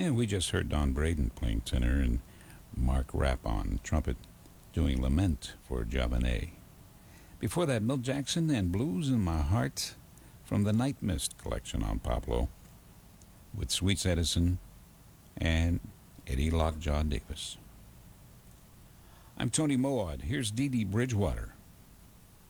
And we just heard Don Braden playing tenor and Mark Rapp on trumpet doing Lament for Javanais. Before that, Milt Jackson and Blues in My Heart from the Night Mist collection on Poplo with Sweets Edison and Eddie Lockjaw Davis. I'm Tony Moad. Here's Dee Dee Bridgewater.